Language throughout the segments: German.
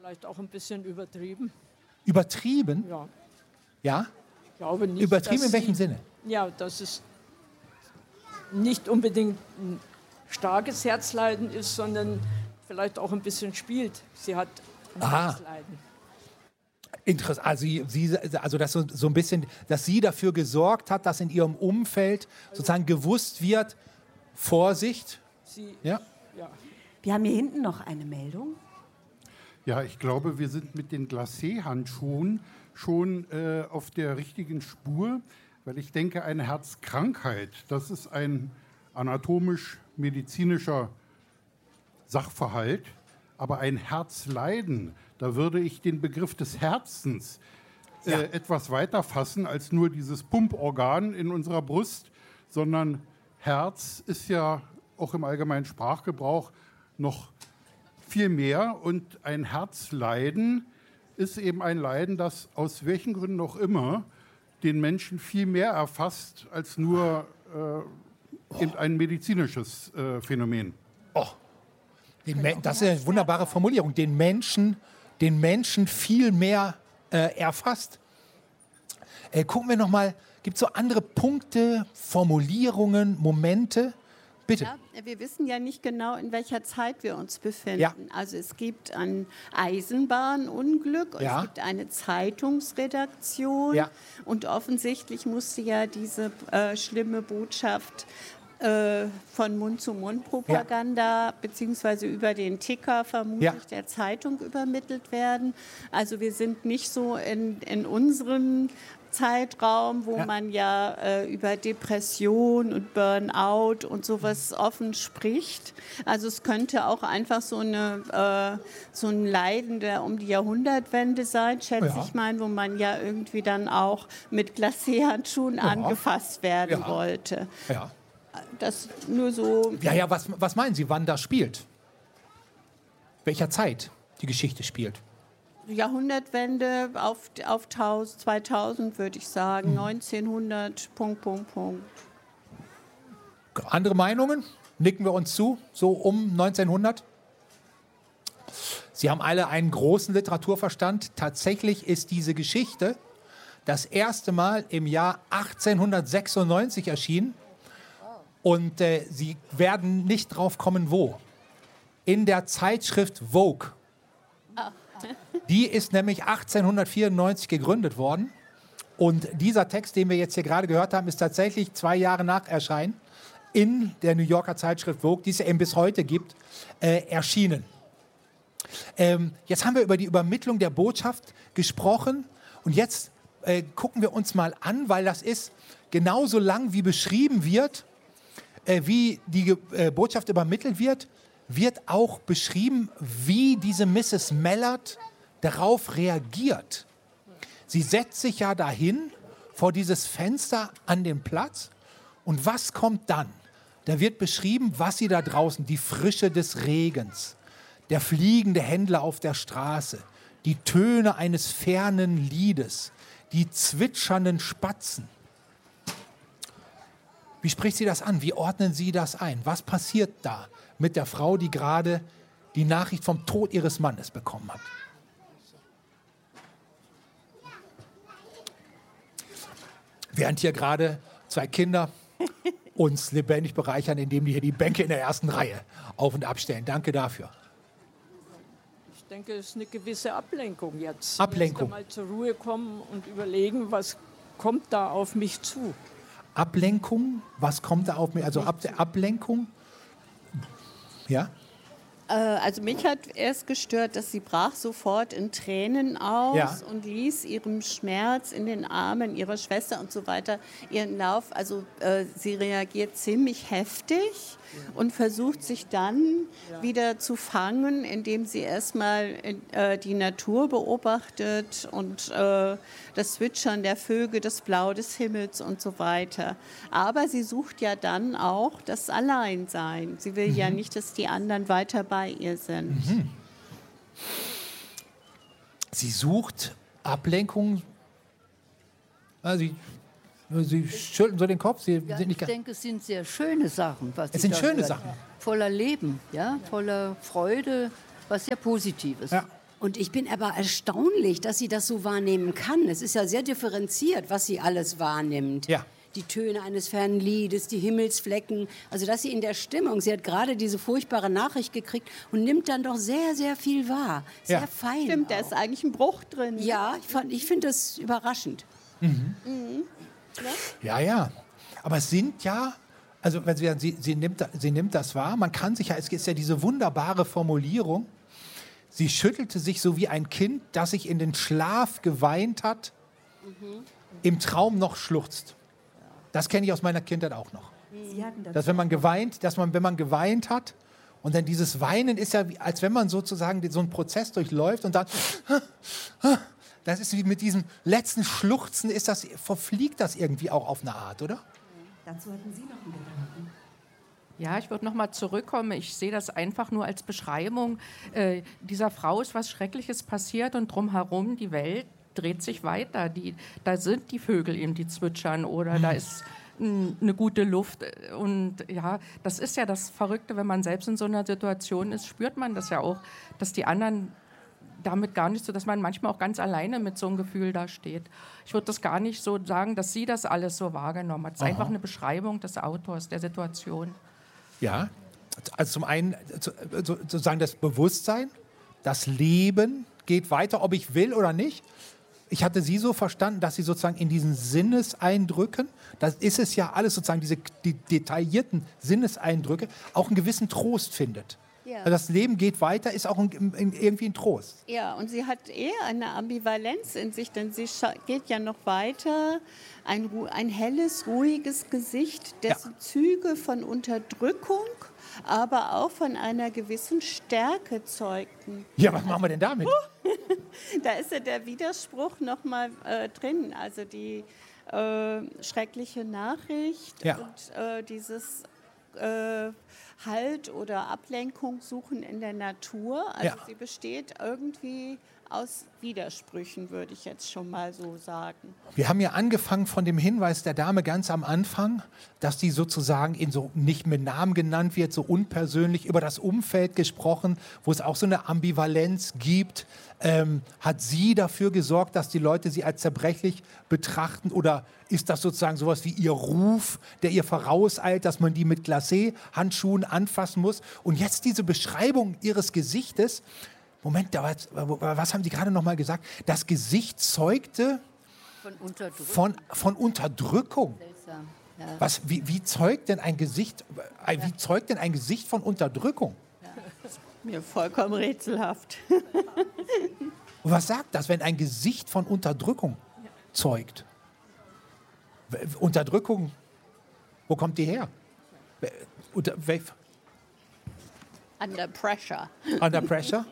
Vielleicht auch ein bisschen übertrieben. Übertrieben? Ja. Ja? Ich glaube nicht, Übertrieben in welchem Sinne? Ja, dass es nicht unbedingt ein starkes Herzleiden ist, sondern vielleicht auch ein bisschen spielt. Sie hat ein Herzleiden. Interessant. Also dass so ein bisschen, dass sie dafür gesorgt hat, dass in ihrem Umfeld sozusagen gewusst wird, Vorsicht. Ja. Wir haben hier hinten noch eine Meldung. Ja, ich glaube, wir sind mit den Glacé-Handschuhen schon auf der richtigen Spur, weil ich denke, eine Herzkrankheit, das ist ein anatomisch-medizinischer Sachverhalt, aber ein Herzleiden, da würde ich den Begriff des Herzens etwas weiter fassen als nur dieses Pumporgan in unserer Brust, sondern Herz ist ja auch im allgemeinen Sprachgebrauch noch viel mehr, und ein Herzleiden ist eben ein Leiden, das aus welchen Gründen auch immer den Menschen viel mehr erfasst als nur eben ein medizinisches Phänomen. Das ist eine wunderbare Formulierung. Den Menschen viel mehr erfasst. Gucken wir noch mal, gibt es so andere Punkte, Formulierungen, Momente? Bitte. Ja, wir wissen ja nicht genau, in welcher Zeit wir uns befinden. Ja. Also es gibt ein Eisenbahnunglück, es gibt eine Zeitungsredaktion und offensichtlich musste ja diese schlimme Botschaft von Mund-zu-Mund-Propaganda beziehungsweise über den Ticker vermutlich der Zeitung übermittelt werden. Also wir sind nicht so in unserem Zeitraum, wo man ja über Depression und Burnout und sowas offen spricht. Also es könnte auch einfach so ein Leiden der um die Jahrhundertwende sein, schätze ich mal, wo man ja irgendwie dann auch mit Glacé-Handschuhen angefasst werden wollte. Ja. Das nur so. Ja, was meinen Sie, wann das spielt? Welcher Zeit die Geschichte spielt? Jahrhundertwende auf 2000 würde ich sagen, 1900, Andere Meinungen? Nicken wir uns zu, so um 1900? Sie haben alle einen großen Literaturverstand. Tatsächlich ist diese Geschichte das erste Mal im Jahr 1896 erschienen. Und Sie werden nicht drauf kommen, wo. In der Zeitschrift Vogue. Die ist nämlich 1894 gegründet worden. Und dieser Text, den wir jetzt hier gerade gehört haben, ist tatsächlich 2 Jahre nach Erscheinen in der New Yorker Zeitschrift Vogue, die es ja eben bis heute gibt, erschienen. Jetzt haben wir über die Übermittlung der Botschaft gesprochen. Und jetzt gucken wir uns mal an, weil das ist genauso lang, wie beschrieben wird, wie die Botschaft übermittelt wird, wird auch beschrieben, wie diese Mrs. Mallard darauf reagiert. Sie setzt sich ja dahin vor dieses Fenster an den Platz, und was kommt dann? Da wird beschrieben, was sie da draußen, die Frische des Regens, der fliegende Händler auf der Straße, die Töne eines fernen Liedes, die zwitschernden Spatzen. Wie spricht sie das an? Wie ordnen Sie das ein? Was passiert da mit der Frau, die gerade die Nachricht vom Tod ihres Mannes bekommen hat? Während hier gerade 2 Kinder uns lebendig bereichern, indem die hier die Bänke in der ersten Reihe auf- und abstellen. Danke dafür. Ich denke, es ist eine gewisse Ablenkung jetzt. Ablenkung. Erst einmal zur Ruhe kommen und überlegen, was kommt da auf mich zu. Ablenkung? Was kommt da auf mich? Also Ablenkung? Ja? Also mich hat erst gestört, dass sie brach sofort in Tränen aus und ließ ihrem Schmerz in den Armen ihrer Schwester und so weiter ihren Lauf. Also sie reagiert ziemlich heftig und versucht sich dann wieder zu fangen, indem sie erstmal die Natur beobachtet und das Zwitschern der Vögel, das Blau des Himmels und so weiter. Aber sie sucht ja dann auch das Alleinsein. Sie will ja nicht, dass die anderen weiter bei ihr sind. Sie sucht Ablenkung. Sie schütteln so den Kopf. Sie sind nicht ich denke, es sind sehr schöne Sachen. Es sind schöne Sachen. Voller Leben, ja? Voller Freude, was sehr Positives. Ja. Und ich bin aber erstaunlich, dass sie das so wahrnehmen kann. Es ist ja sehr differenziert, was sie alles wahrnimmt. Ja. Die Töne eines fernen Liedes, die Himmelsflecken. Also dass sie in der Stimmung, sie hat gerade diese furchtbare Nachricht gekriegt und nimmt dann doch sehr, sehr viel wahr. Sehr fein. Stimmt, da ist eigentlich ein Bruch drin. Ja, ich finde das überraschend. Ja. Aber es sind ja, also wenn sie nimmt das wahr, man kann sich ja, es ist ja diese wunderbare Formulierung, sie schüttelte sich so wie ein Kind, das sich in den Schlaf geweint hat, im Traum noch schluchzt. Das kenne ich aus meiner Kindheit auch noch. Dass wenn man geweint hat und dann dieses Weinen ist ja, als wenn man sozusagen so einen Prozess durchläuft und dann, das ist wie mit diesem letzten Schluchzen, verfliegt das irgendwie auch auf eine Art, oder? Dazu hatten Sie noch einen Gedanken. Ja, ich würde noch mal zurückkommen. Ich sehe das einfach nur als Beschreibung. Dieser Frau ist was Schreckliches passiert und drumherum die Welt dreht sich weiter. Da sind die Vögel eben, die zwitschern oder da ist eine gute Luft. Und ja, das ist ja das Verrückte, wenn man selbst in so einer Situation ist, spürt man das ja auch, dass die anderen damit gar nicht so, dass man manchmal auch ganz alleine mit so einem Gefühl da steht. Ich würde das gar nicht so sagen, dass sie das alles so wahrgenommen hat. Es ist einfach eine Beschreibung des Autors, der Situation. Ja, also zum einen sozusagen das Bewusstsein, das Leben geht weiter, ob ich will oder nicht. Ich hatte sie so verstanden, dass sie sozusagen in diesen Sinneseindrücken, das ist es ja alles sozusagen, die detaillierten Sinneseindrücke, auch einen gewissen Trost findet. Ja. Also das Leben geht weiter, ist auch irgendwie ein Trost. Ja, und sie hat eher eine Ambivalenz in sich, denn sie geht ja noch weiter. Ein helles, ruhiges Gesicht, dessen Züge von Unterdrückung, aber auch von einer gewissen Stärke zeugten. Ja, was machen wir denn damit? Da ist ja der Widerspruch noch mal drin, also die schreckliche Nachricht und dieses Halt oder Ablenkung suchen in der Natur. Also sie besteht irgendwie aus Widersprüchen, würde ich jetzt schon mal so sagen. Wir haben ja angefangen von dem Hinweis der Dame ganz am Anfang, dass die sozusagen nicht mit Namen genannt wird, so unpersönlich über das Umfeld gesprochen, wo es auch so eine Ambivalenz gibt. Hat sie dafür gesorgt, dass die Leute sie als zerbrechlich betrachten, oder ist das sozusagen sowas wie ihr Ruf, der ihr vorauseilt, dass man die mit Glacé-Handschuhen anfassen muss? Und jetzt diese Beschreibung ihres Gesichtes. Moment, was haben Sie gerade noch mal gesagt? Das Gesicht zeugte von Unterdrückung. Seltsam, ja. Wie zeugt denn ein Gesicht von Unterdrückung? Mir vollkommen rätselhaft. Und was sagt das, wenn ein Gesicht von Unterdrückung zeugt? Unterdrückung, wo kommt die her? Under pressure. Under pressure?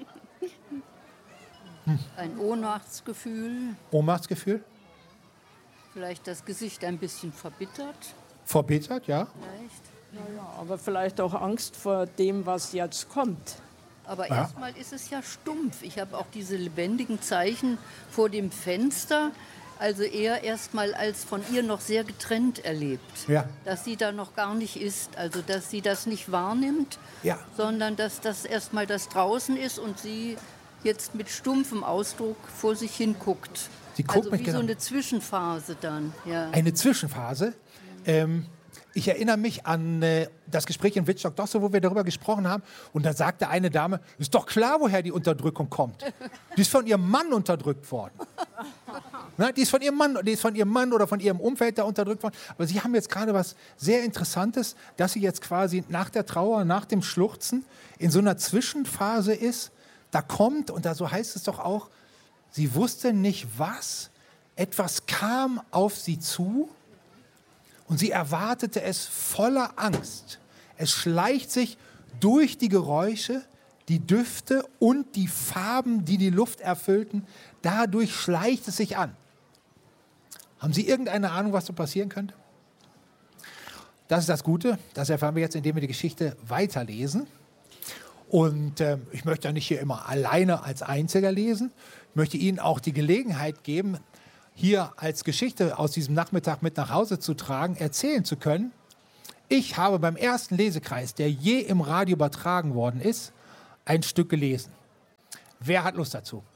Ein Ohnmachtsgefühl. Ohnmachtsgefühl? Vielleicht das Gesicht ein bisschen verbittert. Verbittert, ja. Vielleicht. Ja, aber vielleicht auch Angst vor dem, was jetzt kommt. Aber erstmal ist es ja stumpf. Ich habe auch diese lebendigen Zeichen vor dem Fenster, also eher erstmal als von ihr noch sehr getrennt erlebt. Ja. Dass sie da noch gar nicht ist, also dass sie das nicht wahrnimmt, sondern dass das erstmal das draußen ist und sie jetzt mit stumpfem Ausdruck vor sich hin guckt. Sie guckt also wie so eine Zwischenphase dann. Ja. Eine Zwischenphase? Ich erinnere mich an das Gespräch in Wittstock-Dosse, wo wir darüber gesprochen haben. Und da sagte eine Dame, ist doch klar, woher die Unterdrückung kommt. Die ist von ihrem Mann unterdrückt worden. Na, die ist von ihrem Mann oder von ihrem Umfeld da unterdrückt worden. Aber Sie haben jetzt gerade was sehr Interessantes, dass sie jetzt quasi nach der Trauer, nach dem Schluchzen in so einer Zwischenphase ist. Da kommt, und da so heißt es doch auch, sie wusste nicht was, etwas kam auf sie zu. Und sie erwartete es voller Angst. Es schleicht sich durch die Geräusche, die Düfte und die Farben, die die Luft erfüllten. Dadurch schleicht es sich an. Haben Sie irgendeine Ahnung, was so passieren könnte? Das ist das Gute. Das erfahren wir jetzt, indem wir die Geschichte weiterlesen. Und ich möchte ja nicht hier immer alleine als Einziger lesen. Ich möchte Ihnen auch die Gelegenheit geben, hier als Geschichte aus diesem Nachmittag mit nach Hause zu tragen, erzählen zu können. Ich habe beim ersten Lesekreis, der je im Radio übertragen worden ist, ein Stück gelesen. Wer hat Lust dazu?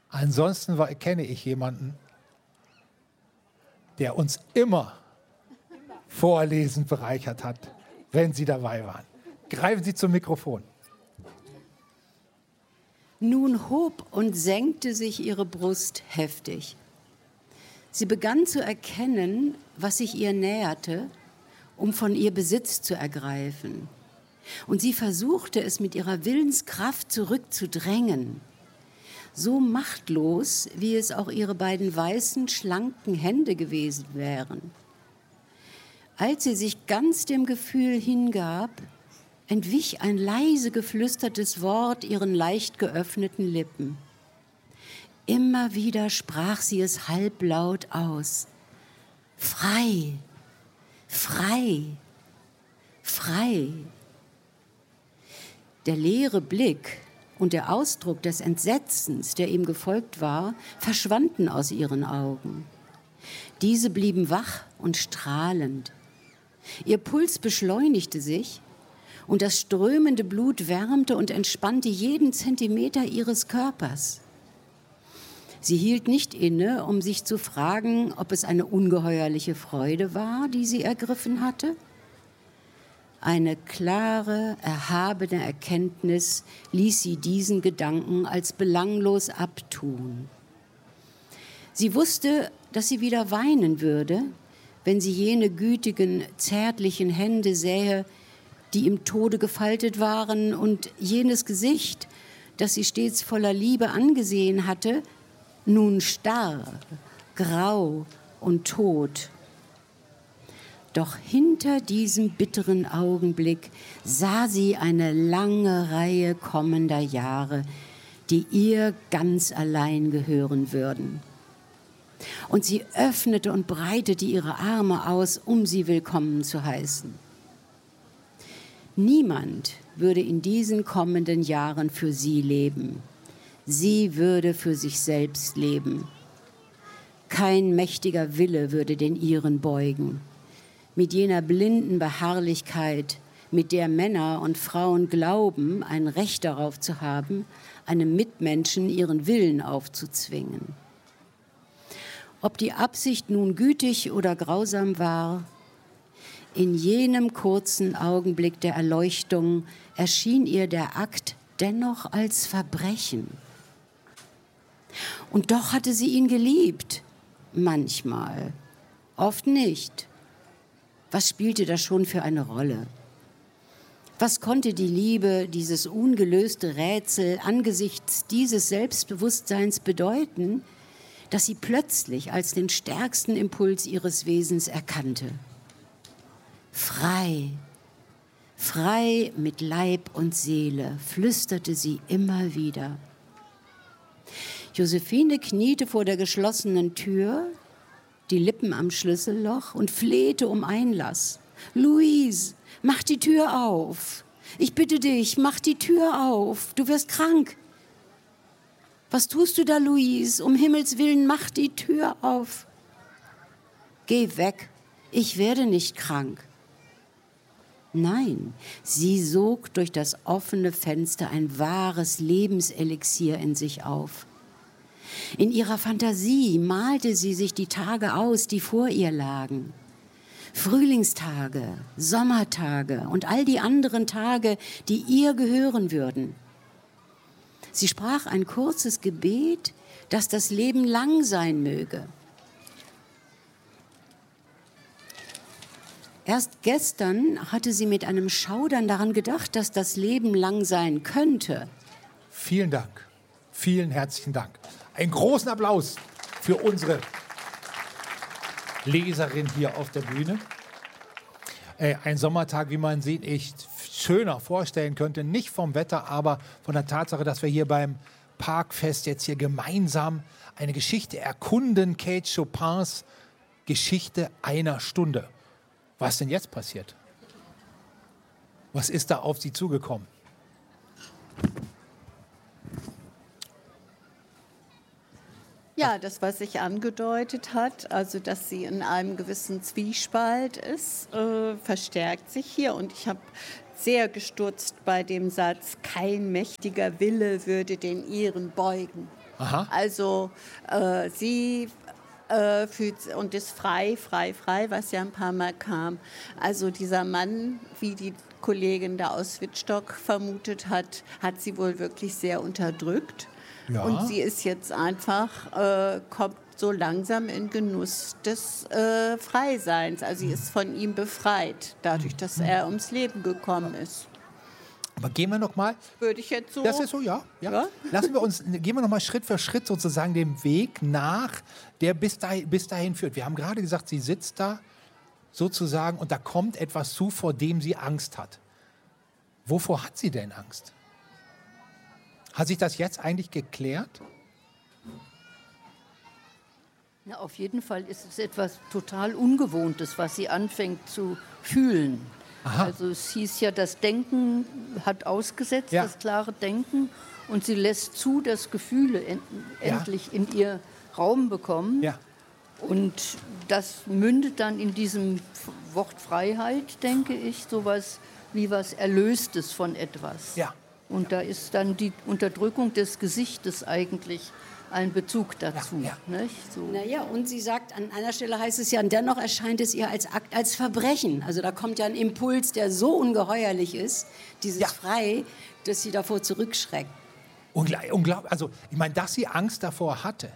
Ansonsten kenne ich jemanden, der uns immer vorlesend bereichert hat, wenn Sie dabei waren. Greifen Sie zum Mikrofon. Nun hob und senkte sich ihre Brust heftig. Sie begann zu erkennen, was sich ihr näherte, um von ihr Besitz zu ergreifen. Und sie versuchte es mit ihrer Willenskraft zurückzudrängen. So machtlos, wie es auch ihre beiden weißen, schlanken Hände gewesen wären. Als sie sich ganz dem Gefühl hingab, entwich ein leise geflüstertes Wort ihren leicht geöffneten Lippen. Immer wieder sprach sie es halblaut aus. Frei, frei, frei. Der leere Blick und der Ausdruck des Entsetzens, der ihm gefolgt war, verschwanden aus ihren Augen. Diese blieben wach und strahlend. Ihr Puls beschleunigte sich und das strömende Blut wärmte und entspannte jeden Zentimeter ihres Körpers. Sie hielt nicht inne, um sich zu fragen, ob es eine ungeheuerliche Freude war, die sie ergriffen hatte. Eine klare, erhabene Erkenntnis ließ sie diesen Gedanken als belanglos abtun. Sie wusste, dass sie wieder weinen würde, wenn sie jene gütigen, zärtlichen Hände sähe, die im Tode gefaltet waren, und jenes Gesicht, das sie stets voller Liebe angesehen hatte, nun starr, grau und tot. Doch hinter diesem bitteren Augenblick sah sie eine lange Reihe kommender Jahre, die ihr ganz allein gehören würden. Und sie öffnete und breitete ihre Arme aus, um sie willkommen zu heißen. Niemand würde in diesen kommenden Jahren für sie leben. Sie würde für sich selbst leben. Kein mächtiger Wille würde den ihren beugen. Mit jener blinden Beharrlichkeit, mit der Männer und Frauen glauben, ein Recht darauf zu haben, einem Mitmenschen ihren Willen aufzuzwingen. Ob die Absicht nun gütig oder grausam war, in jenem kurzen Augenblick der Erleuchtung erschien ihr der Akt dennoch als Verbrechen. Und doch hatte sie ihn geliebt, manchmal, oft nicht. Was spielte das schon für eine Rolle? Was konnte die Liebe, dieses ungelöste Rätsel angesichts dieses Selbstbewusstseins bedeuten, das sie plötzlich als den stärksten Impuls ihres Wesens erkannte? Frei, frei mit Leib und Seele, flüsterte sie immer wieder. Josephine kniete vor der geschlossenen Tür, die Lippen am Schlüsselloch, und flehte um Einlass. »Louise, mach die Tür auf! Ich bitte dich, mach die Tür auf! Du wirst krank!« »Was tust du da, Louise? Um Himmels Willen, mach die Tür auf!« »Geh weg, ich werde nicht krank.« Nein, sie sog durch das offene Fenster ein wahres Lebenselixier in sich auf. In ihrer Fantasie malte sie sich die Tage aus, die vor ihr lagen. Frühlingstage, Sommertage und all die anderen Tage, die ihr gehören würden. Sie sprach ein kurzes Gebet, dass das Leben lang sein möge. Erst gestern hatte sie mit einem Schaudern daran gedacht, dass das Leben lang sein könnte. Vielen Dank. Vielen herzlichen Dank. Einen großen Applaus für unsere Leserin hier auf der Bühne. Ein Sommertag, wie man sich echt schöner vorstellen könnte. Nicht vom Wetter, aber von der Tatsache, dass wir hier beim Parkfest jetzt hier gemeinsam eine Geschichte erkunden. Kate Chopins Geschichte einer Stunde. Was denn jetzt passiert? Was ist da auf Sie zugekommen? Ja, das, was sich angedeutet hat, also dass sie in einem gewissen Zwiespalt ist, verstärkt sich hier. Und ich habe sehr gestutzt bei dem Satz, kein mächtiger Wille würde den ihren beugen. Aha. Also sie fühlt und ist frei, was ja ein paar Mal kam. Also dieser Mann, wie die Kollegin da aus Wittstock vermutet hat, hat sie wohl wirklich sehr unterdrückt. Ja. Und sie ist jetzt einfach, kommt so langsam in Genuss des Freiseins. Also sie ist von ihm befreit, dadurch, dass er ums Leben gekommen ist. Aber gehen wir noch mal. Würde ich jetzt so. Das ist so, ja. Gehen wir noch mal Schritt für Schritt sozusagen dem Weg nach, der bis dahin führt. Wir haben gerade gesagt, sie sitzt da sozusagen und da kommt etwas zu, vor dem sie Angst hat. Wovor hat sie denn Angst? Hat sich das jetzt eigentlich geklärt? Ja, auf jeden Fall ist es etwas total Ungewohntes, was sie anfängt zu fühlen. Aha. Also es hieß ja, das Denken hat ausgesetzt, das klare Denken. Und sie lässt zu, dass Gefühle endlich in ihr Raum bekommen. Ja. Und das mündet dann in diesem Wort Freiheit, denke ich, sowas wie was Erlöstes von etwas. Ja. Und da ist dann die Unterdrückung des Gesichtes eigentlich ein Bezug dazu. Ja, ja. Nicht? So. Naja, und sie sagt, an einer Stelle heißt es ja, und dennoch erscheint es ihr als Akt, als Verbrechen. Also da kommt ja ein Impuls, der so ungeheuerlich ist, dieses Frei, dass sie davor zurückschreckt. Unglaublich. Also ich meine, dass sie Angst davor hatte,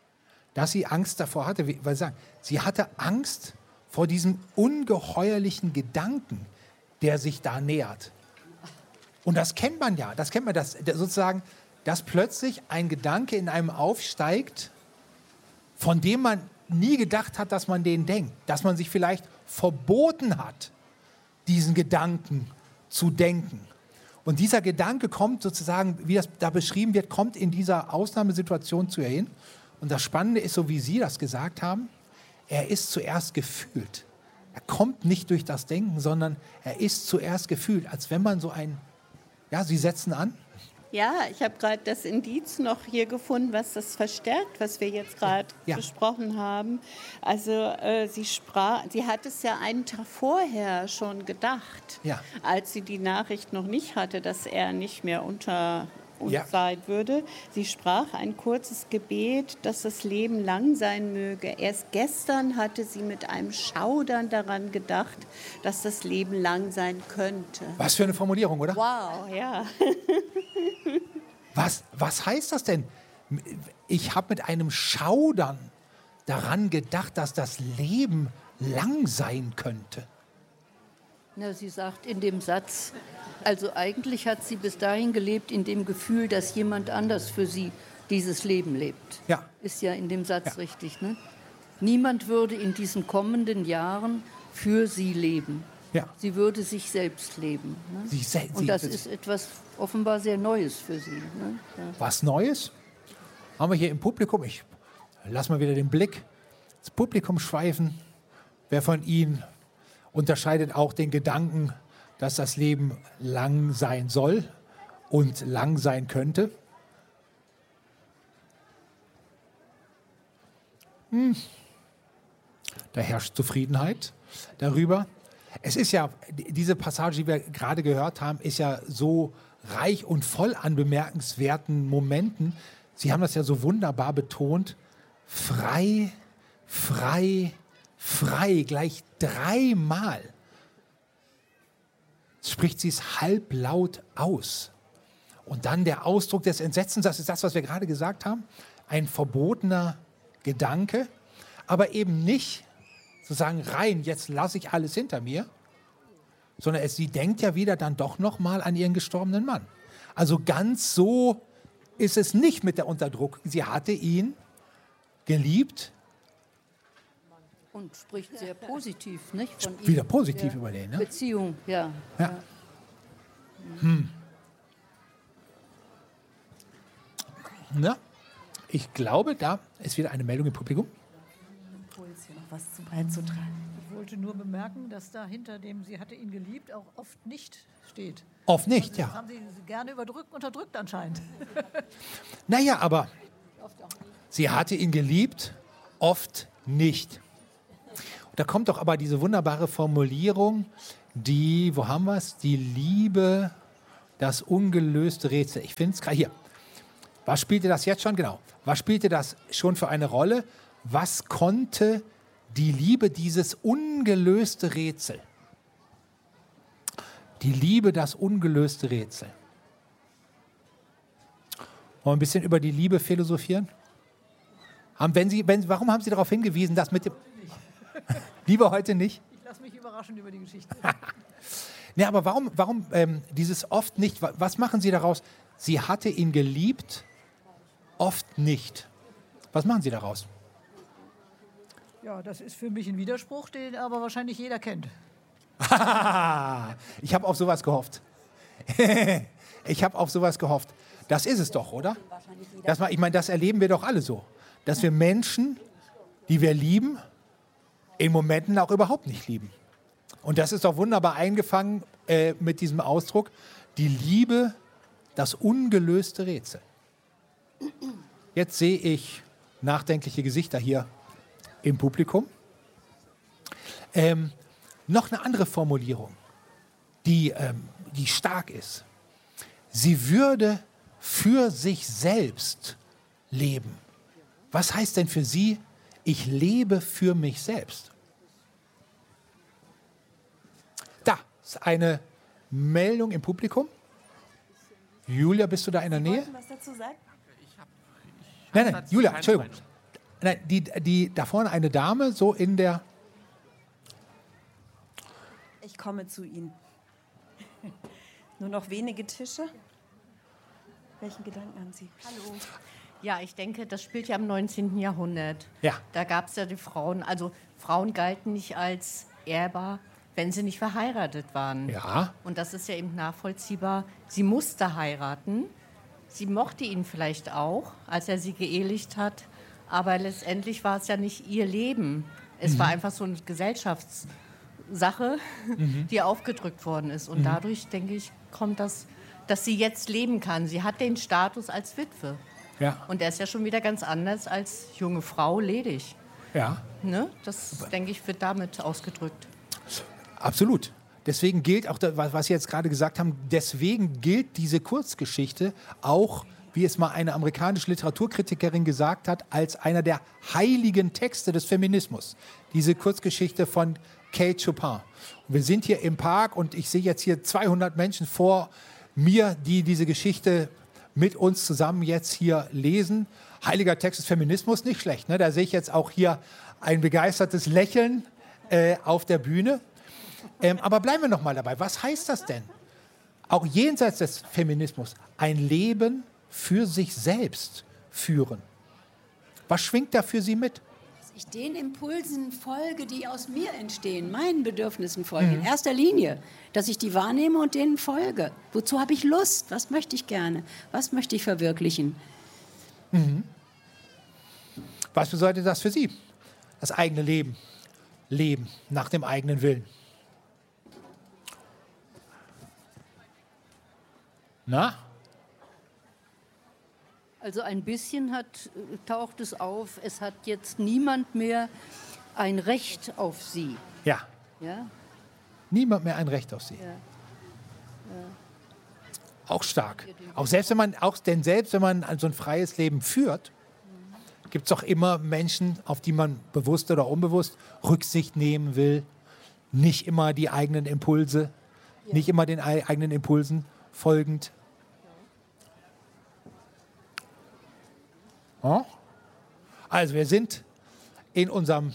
weil sie hatte Angst vor diesem ungeheuerlichen Gedanken, der sich da nähert. Und das kennt man ja, sozusagen, dass plötzlich ein Gedanke in einem aufsteigt, von dem man nie gedacht hat, dass man den denkt. Dass man sich vielleicht verboten hat, diesen Gedanken zu denken. Und dieser Gedanke kommt sozusagen, wie das da beschrieben wird, kommt in dieser Ausnahmesituation zu ihr hin. Und das Spannende ist, so wie Sie das gesagt haben, er ist zuerst gefühlt. Er kommt nicht durch das Denken, sondern er ist zuerst gefühlt, als wenn man so ein... Ja, Sie setzen an. Ja, ich habe gerade das Indiz noch hier gefunden, was das verstärkt, was wir jetzt gerade besprochen haben. Also sie hat es ja einen Tag vorher schon gedacht, als sie die Nachricht noch nicht hatte, dass er nicht mehr unter uns sein würde. Sie sprach ein kurzes Gebet, dass das Leben lang sein möge. Erst gestern hatte sie mit einem Schaudern daran gedacht, dass das Leben lang sein könnte. Was für eine Formulierung, oder? Wow, ja. Was heißt das denn? Ich habe mit einem Schaudern daran gedacht, dass das Leben lang sein könnte. Na, sie sagt in dem Satz, also eigentlich hat sie bis dahin gelebt in dem Gefühl, dass jemand anders für sie dieses Leben lebt. Ja. Ist ja in dem Satz richtig, ne? Niemand würde in diesen kommenden Jahren für sie leben. Ja. Sie würde sich selbst leben. Ne? Und das ist etwas offenbar sehr Neues für sie. Ne? Ja. Was Neues? Haben wir hier im Publikum, ich lass mal wieder den Blick ins Publikum schweifen. Wer von Ihnen unterscheidet auch den Gedanken, dass das Leben lang sein soll und lang sein könnte? Da herrscht Zufriedenheit darüber. Es ist ja, diese Passage, die wir gerade gehört haben, ist ja so reich und voll an bemerkenswerten Momenten. Sie haben das ja so wunderbar betont. Frei, frei, frei, gleich 3-mal. Spricht sie es halblaut aus. Und dann der Ausdruck des Entsetzens, das ist das, was wir gerade gesagt haben. Ein verbotener Gedanke, aber eben nicht sozusagen rein, jetzt lasse ich alles hinter mir, sondern sie denkt ja wieder dann doch noch mal an ihren gestorbenen Mann. Also ganz so ist es nicht mit der Unterdrückung. Sie hatte ihn geliebt. Und spricht sehr positiv, nicht? Von ihm, wieder positiv über den, ne? Beziehung, ja. Na, ich glaube, da ist wieder eine Meldung im Publikum. Hier noch was beizutragen. Ich wollte nur bemerken, dass da hinter dem "Sie hatte ihn geliebt" auch oft nicht steht. Oft nicht, also das haben Sie gerne unterdrückt anscheinend. Naja, aber sie hatte ihn geliebt, oft nicht. Und da kommt doch aber diese wunderbare Formulierung, wo haben wir es? Die Liebe, das ungelöste Rätsel. Ich finde es gerade hier. Was spielte das jetzt schon? Genau. Was spielte das schon für eine Rolle? Was konnte die Liebe, dieses ungelöste Rätsel? Die Liebe, das ungelöste Rätsel. Wollen wir ein bisschen über die Liebe philosophieren? Warum haben Sie darauf hingewiesen, dass mit dem... Liebe heute nicht? Ich lasse mich überraschen über die Geschichte. Ja, aber warum dieses oft nicht? Was machen Sie daraus? Sie hatte ihn geliebt, oft nicht. Was machen Sie daraus? Ja, das ist für mich ein Widerspruch, den aber wahrscheinlich jeder kennt. Ich habe auf sowas gehofft. Ich habe auf sowas gehofft. Das ist es doch, oder? Ich meine, das erleben wir doch alle so. Dass wir Menschen, die wir lieben, in Momenten auch überhaupt nicht lieben. Und das ist doch wunderbar eingefangen mit diesem Ausdruck. Die Liebe, das ungelöste Rätsel. Jetzt sehe ich nachdenkliche Gesichter hier im Publikum. Noch eine andere Formulierung, die stark ist. Sie würde für sich selbst leben. Was heißt denn für Sie, ich lebe für mich selbst? Da ist eine Meldung im Publikum. Julia, bist du da in der Nähe? Was dazu sagen? Nein, Julia, Entschuldigung. Nein, die da vorne eine Dame, so in der... Ich komme zu Ihnen. Nur noch wenige Tische. Welchen Gedanken haben Sie? Hallo. Ja, ich denke, das spielt ja im 19. Jahrhundert. Ja. Da gab es ja die Frauen, also Frauen galten nicht als ehrbar, wenn sie nicht verheiratet waren. Ja. Und das ist ja eben nachvollziehbar. Sie musste heiraten. Sie mochte ihn vielleicht auch, als er sie geehelicht hat. Aber letztendlich war es ja nicht ihr Leben. Es war einfach so eine Gesellschaftssache, die aufgedrückt worden ist. Und dadurch, denke ich, kommt das, dass sie jetzt leben kann. Sie hat den Status als Witwe. Ja. Und der ist ja schon wieder ganz anders als junge Frau ledig. Ja. Ne? Das, denke ich, wird damit ausgedrückt. Absolut. Deswegen gilt auch, was Sie jetzt gerade gesagt haben, deswegen gilt diese Kurzgeschichte auch, wie es mal eine amerikanische Literaturkritikerin gesagt hat, als einer der heiligen Texte des Feminismus. Diese Kurzgeschichte von Kate Chopin. Und wir sind hier im Park und ich sehe jetzt hier 200 Menschen vor mir, die diese Geschichte mit uns zusammen jetzt hier lesen. Heiliger Text des Feminismus, nicht schlecht. Ne? Da sehe ich jetzt auch hier ein begeistertes Lächeln auf der Bühne. Aber bleiben wir noch mal dabei. Was heißt das denn? Auch jenseits des Feminismus. Ein Leben für sich selbst führen. Was schwingt da für Sie mit? Dass ich den Impulsen folge, die aus mir entstehen, meinen Bedürfnissen folge. In erster Linie, dass ich die wahrnehme und denen folge. Wozu habe ich Lust? Was möchte ich gerne? Was möchte ich verwirklichen? Was bedeutet das für Sie? Das eigene Leben. Leben nach dem eigenen Willen. Na? Also ein bisschen taucht es auf, es hat jetzt niemand mehr ein Recht auf sie. Ja. Ja? Niemand mehr ein Recht auf Sie. Ja. Auch stark. Denn selbst wenn man so ein freies Leben führt, gibt es doch immer Menschen, auf die man bewusst oder unbewusst Rücksicht nehmen will. Nicht immer die eigenen Impulse, nicht immer den eigenen Impulsen folgend. Ja? Also wir sind in unserem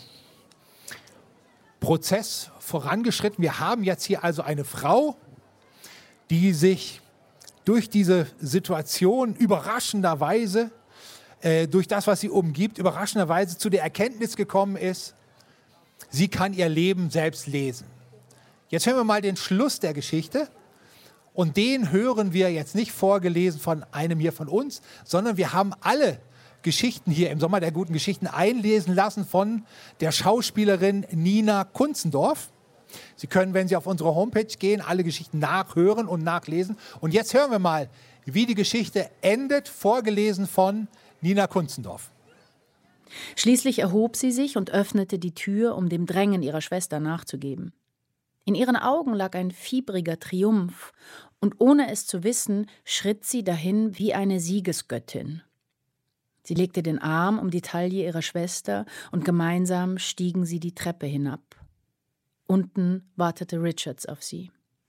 Prozess vorangeschritten. Wir haben jetzt hier also eine Frau, die sich durch diese Situation überraschenderweise, durch das, was sie umgibt, überraschenderweise zu der Erkenntnis gekommen ist, sie kann ihr Leben selbst lesen. Jetzt hören wir mal den Schluss der Geschichte. Und den hören wir jetzt nicht vorgelesen von einem hier von uns, sondern wir haben alle Geschichten hier im Sommer der guten Geschichten einlesen lassen von der Schauspielerin Nina Kunzendorf. Sie können, wenn Sie auf unsere Homepage gehen, alle Geschichten nachhören und nachlesen. Und jetzt hören wir mal, wie die Geschichte endet, vorgelesen von Nina Kunzendorf. Schließlich erhob sie sich und öffnete die Tür, um dem Drängen ihrer Schwester nachzugeben. In ihren Augen lag ein fiebriger Triumph Und ohne es zu wissen, schritt sie dahin wie eine Siegesgöttin. Sie legte den Arm um die Taille ihrer Schwester und gemeinsam stiegen sie die Treppe hinab. Unten wartete Richards auf sie.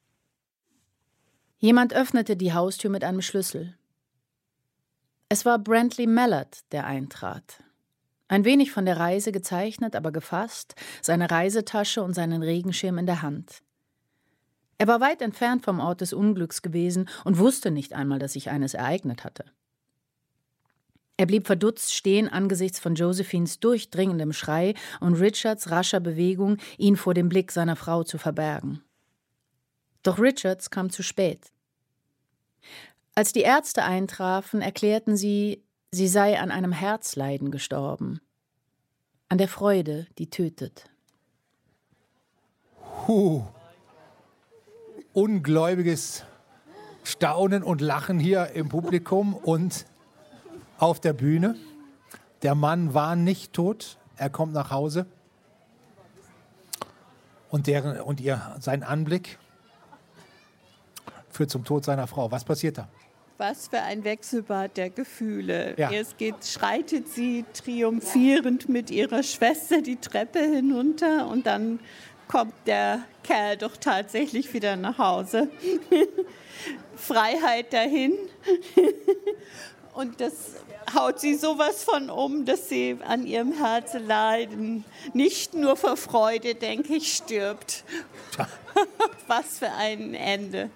Jemand öffnete die Haustür mit einem Schlüssel. Es war Brantley Mallard, der eintrat. Ein wenig von der Reise gezeichnet, aber gefasst, seine Reisetasche und seinen Regenschirm in der Hand. Er war weit entfernt vom Ort des Unglücks gewesen und wusste nicht einmal, dass sich eines ereignet hatte. Er blieb verdutzt stehen angesichts von Josephines durchdringendem Schrei und Richards rascher Bewegung, ihn vor dem Blick seiner Frau zu verbergen. Doch Richards kam zu spät. Als die Ärzte eintrafen, erklärten sie, sie sei an einem Herzleiden gestorben. An der Freude, die tötet. Ungläubiges Staunen und Lachen hier im Publikum und auf der Bühne. Der Mann war nicht tot, er kommt nach Hause. Und sein Anblick führt zum Tod seiner Frau. Was passiert da? Was für ein Wechselbad der Gefühle. Ja. Erst schreitet sie triumphierend mit ihrer Schwester die Treppe hinunter und dann kommt der Kerl doch tatsächlich wieder nach Hause. Freiheit dahin. Und das haut sie sowas von dass sie an ihrem Herzeleiden nicht nur vor Freude, denke ich, stirbt. Was für ein Ende.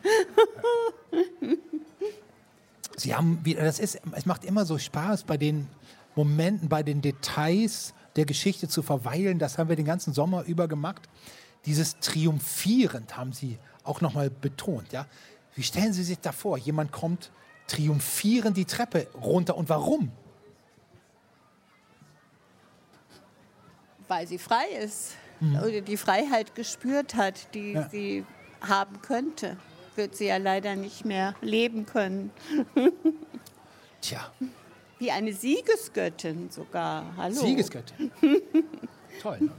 Es macht immer so Spaß, bei den Momenten, bei den Details der Geschichte zu verweilen. Das haben wir den ganzen Sommer über gemacht. Dieses triumphierend haben Sie auch nochmal betont. Ja? Wie stellen Sie sich da vor? Jemand kommt triumphierend die Treppe runter. Und warum? Weil sie frei ist. Oder die Freiheit gespürt hat, die sie haben könnte. Wird sie ja leider nicht mehr leben können. Tja. Wie eine Siegesgöttin sogar. Hallo. Siegesgöttin. Toll.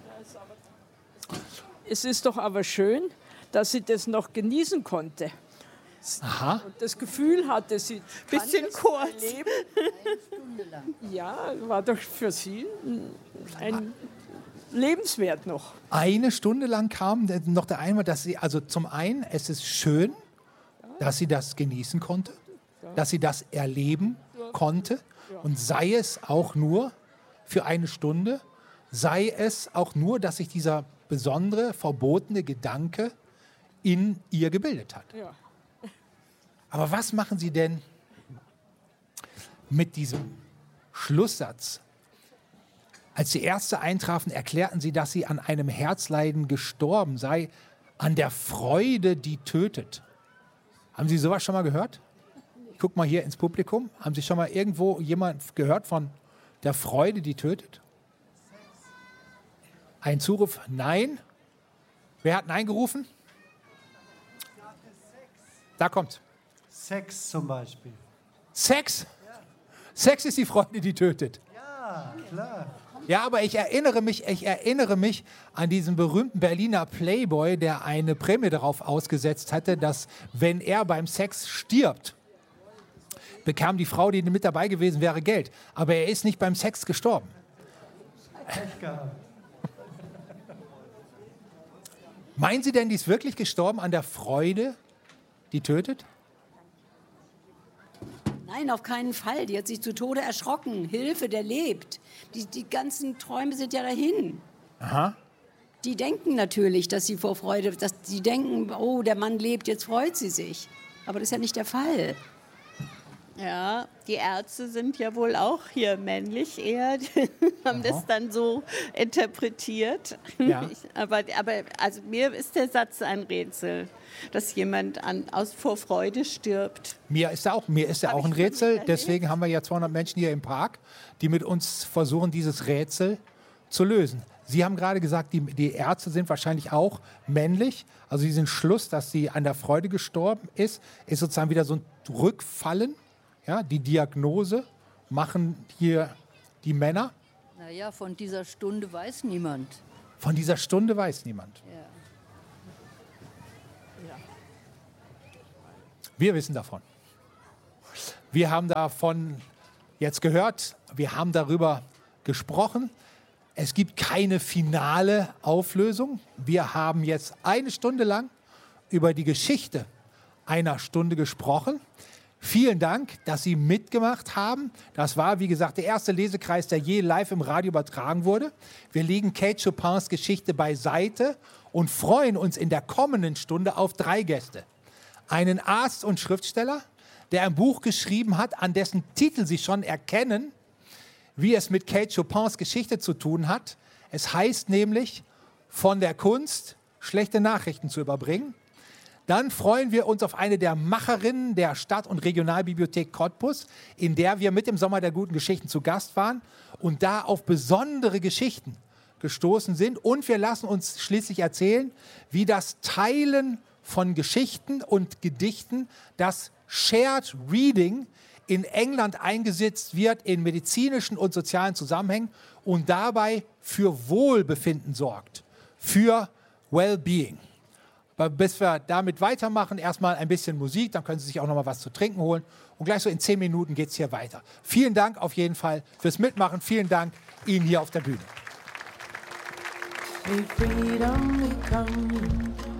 Es ist doch aber schön, dass sie das noch genießen konnte. Aha. Und das Gefühl hatte, sie bisschen kurz. Leben. Eine Stunde lang. Ja, war doch für sie ein lebenswert noch. Eine Stunde lang kam noch der Einwand, dass sie, also zum einen, es ist schön, dass sie das genießen konnte, dass sie das erleben konnte und sei es auch nur für eine Stunde, sei es auch nur, dass sich dieser besondere, verbotene Gedanke in ihr gebildet hat. Ja. Aber was machen Sie denn mit diesem Schlusssatz? Als die Ärzte eintrafen, erklärten sie, dass sie an einem Herzleiden gestorben sei, an der Freude, die tötet. Haben Sie sowas schon mal gehört? Ich guck mal hier ins Publikum. Haben Sie schon mal irgendwo jemand gehört von der Freude, die tötet? Ein Zuruf, nein. Wer hat Nein gerufen? Da kommt. Sex zum Beispiel. Sex? Ja. Sex ist die Freude, die tötet. Ja, klar. Ja, aber ich erinnere mich an diesen berühmten Berliner Playboy, der eine Prämie darauf ausgesetzt hatte, dass, wenn er beim Sex stirbt, bekam die Frau, die mit dabei gewesen wäre, Geld. Aber er ist nicht beim Sex gestorben. Meinen Sie denn, die ist wirklich gestorben an der Freude, die tötet? Nein, auf keinen Fall. Die hat sich zu Tode erschrocken. Hilfe, der lebt. Die ganzen Träume sind ja dahin. Aha. Die denken natürlich, dass sie vor Freude, dass sie denken, oh, der Mann lebt, jetzt freut sie sich. Aber das ist ja nicht der Fall. Ja, die Ärzte sind ja wohl auch hier männlich eher, haben das dann so interpretiert. Ja. Aber also mir ist der Satz ein Rätsel, dass jemand vor Freude stirbt. Mir ist er auch ein Rätsel. Deswegen haben wir ja 200 Menschen hier im Park, die mit uns versuchen, dieses Rätsel zu lösen. Sie haben gerade gesagt, die Ärzte sind wahrscheinlich auch männlich. Also diesen Schluss, dass sie an der Freude gestorben ist sozusagen wieder so ein Rückfallen. Ja, die Diagnose machen hier die Männer. Naja, von dieser Stunde weiß niemand. Von dieser Stunde weiß niemand. Ja. Wir wissen davon. Wir haben davon jetzt gehört, wir haben darüber gesprochen. Es gibt keine finale Auflösung. Wir haben jetzt 1 Stunde lang über die Geschichte einer Stunde gesprochen. Vielen Dank, dass Sie mitgemacht haben. Das war, wie gesagt, der erste Lesekreis, der je live im Radio übertragen wurde. Wir legen Kate Chopins Geschichte beiseite und freuen uns in der kommenden Stunde auf 3 Gäste. Einen Arzt und Schriftsteller, der ein Buch geschrieben hat, an dessen Titel Sie schon erkennen, wie es mit Kate Chopins Geschichte zu tun hat. Es heißt nämlich, von der Kunst schlechte Nachrichten zu überbringen. Dann freuen wir uns auf eine der Macherinnen der Stadt- und Regionalbibliothek Cottbus, in der wir mit dem Sommer der guten Geschichten zu Gast waren und da auf besondere Geschichten gestoßen sind. Und wir lassen uns schließlich erzählen, wie das Teilen von Geschichten und Gedichten, das Shared Reading, in England eingesetzt wird in medizinischen und sozialen Zusammenhängen und dabei für Wohlbefinden sorgt, für Wellbeing. Aber bis wir damit weitermachen, erstmal ein bisschen Musik, dann können Sie sich auch noch mal was zu trinken holen und gleich so in 10 Minuten geht es hier weiter. Vielen Dank auf jeden Fall fürs Mitmachen, vielen Dank Ihnen hier auf der Bühne. May freedom become you.